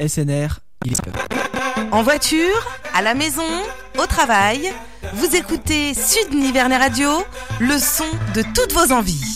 SNR, il est... En voiture, à la maison, au travail, vous écoutez Sud Nivernais Radio, le son de toutes vos envies.